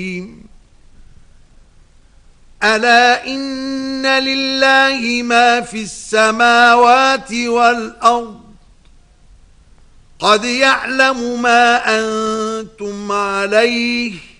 ألا إن لله ما في السماوات والأرض قد يعلم ما أنتم عليه